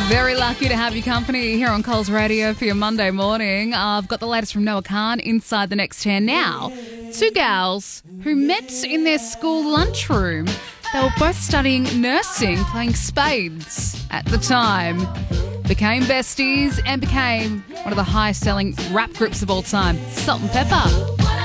Very lucky to have your company here on Coles Radio for your Monday morning. I've got the latest from Noah Khan inside the next 10 now. Two gals who met in their school lunchroom. They were both studying nursing, playing spades at the time. Became besties and became one of the highest selling rap groups of all time, Salt and Pepper.